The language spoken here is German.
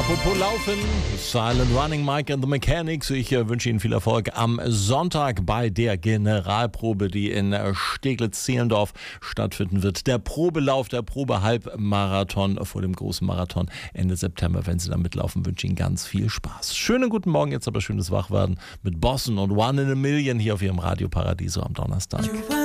Apropos Laufen, Silent Running, Mike and the Mechanics. Ich wünsche Ihnen viel Erfolg am Sonntag bei der Generalprobe, die in Steglitz-Zehlendorf stattfinden wird. Der Probelauf, der Probehalbmarathon vor dem großen Marathon Ende September. Wenn Sie da mitlaufen, wünsche ich Ihnen ganz viel Spaß. Schönen guten Morgen, jetzt aber schönes Wachwerden mit Bossen und One in a Million hier auf Ihrem Radio Paradiso am Donnerstag.